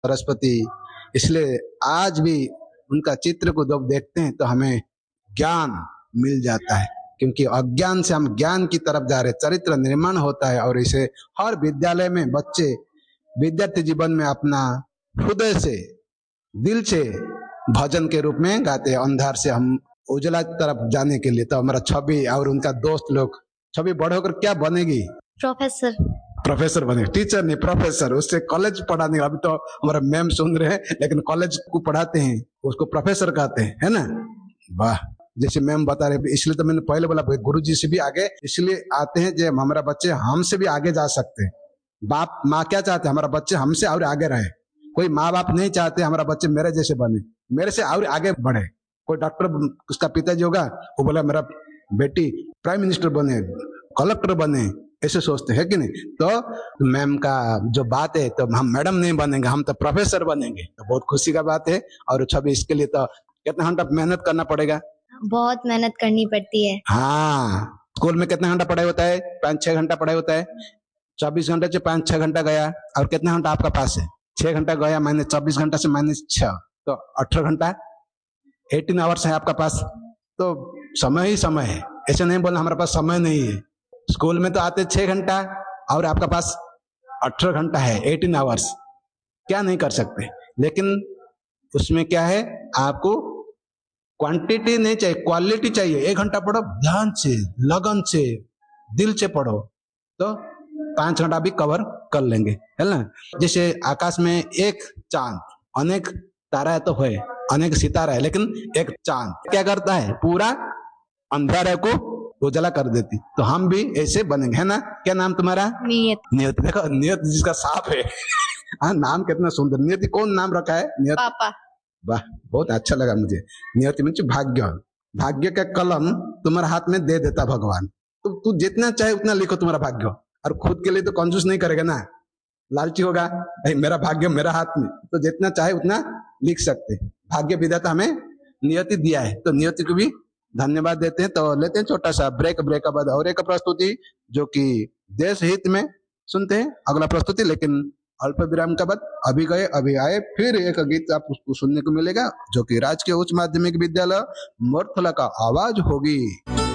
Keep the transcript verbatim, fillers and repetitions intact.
सरस्वती। इसलिए आज भी उनका चित्र को जब देखते हैं तो हमें ज्ञान मिल जाता है, क्योंकि अज्ञान से हम ज्ञान की तरफ जा रहे हैं, चरित्र निर्माण होता है। और इसे हर विद्यालय में बच्चे विद्यार्थी जीवन में अपना हृदय से, दिल से भजन के रूप में गाते हैं, अंधार से हम उजला तरफ जाने के लिए। तो हमारा छवि और उनका दोस्त लोग, छवि बड़े होकर क्या बनेगी? प्रोफेसर। प्रोफेसर बने, टीचर नहीं प्रोफेसर। उससे कॉलेज पढ़ाने, अभी तो हमारा मैम सुन रहे हैं, लेकिन कॉलेज को पढ़ाते हैं उसको प्रोफेसर कहते हैं, है ना? वाह, जैसे मैम बता रहे, इसलिए तो मैंने पहले बोला गुरु जी से भी आगे इसलिए आते हैं जो हमारा बच्चे हमसे भी आगे जा सकते हैं। बाप माँ क्या चाहते हैं? हमारा बच्चे हमसे और आगे रहे। कोई माँ बाप नहीं चाहते हमारा बच्चे मेरे जैसे बने, मेरे से और आगे बढ़े। कोई डॉक्टर, उसका पिताजी होगा, वो बोला मेरा बेटी प्राइम मिनिस्टर बने, कलेक्टर बने, ऐसे सोचते हैं कि नहीं? तो मैम का जो बात है, तो हम मैडम नहीं बनेंगे, हम तो प्रोफेसर बनेंगे। तो बहुत खुशी का बात है। और छवि इसके लिए तो कितना घंटा मेहनत करना पड़ेगा? बहुत मेहनत करनी पड़ती है। हाँ, स्कूल में कितना घंटा पढ़ाई होता है? पाँच छह घंटा पढ़ाई होता है। चौबीस घंटे से पाँच छह घंटा गया, और कितना घंटा आपका पास है? छह घंटा गया, माइनस चौबीस घंटा से माइनस छह, तो अठारह घंटा, एटीन आवर्स है आपका पास। तो समय ही समय है, ऐसे नहीं बोलना हमारे पास समय नहीं है। स्कूल में तो आते छह घंटा और आपका पास अठारह घंटा है, एटीन आवर्स। क्या नहीं कर सकते? लेकिन उसमें क्या है, आपको क्वांटिटी नहीं चाहिए, क्वालिटी चाहिए। एक घंटा पढ़ो ध्यान से, लगन से, दिल से पढ़ो, तो पांच घंटा भी कवर कर लेंगे, है ना? जैसे आकाश में एक चांद, अनेक तारा तो है, अनेक सितारा है, लेकिन एक चांद क्या करता है? पूरा अंधेरे को उजाला कर देती। तो हम भी ऐसे बनेंगे, है ना? क्या नाम तुम्हारा? नियत। नियति। देखो नियत जिसका साफ है हाँ, नाम कितना सुंदर। नियति कौन नाम रखा है? नियत। पापा। वाह, बहुत अच्छा लगा मुझे। नियति मतलब भाग्य। भाग्य का कलम तुम्हारे हाथ में दे देता भगवान। तो तू जितना चाहे उतना लिखो तुम्हारा भाग्य, और खुद के लिए तो कंजूस नहीं करेगा ना, लालची होगा, मेरा भाग्य मेरा हाथ में, तो जितना चाहे उतना लिख सकते। भाग्य विधाता हमें नियति दिया है, तो नियति को भी धन्यवाद देते हैं। तो लेते हैं छोटा सा ब्रेक, ब्रेक के बाद और एक प्रस्तुति जो कि देश हित में सुनते हैं अगला प्रस्तुति, लेकिन अल्प विराम के बाद अभी गए अभी आए फिर एक गीत आप उसको सुनने को मिलेगा, जो कि राजकीय उच्च माध्यमिक विद्यालय मोरथला का आवाज होगी।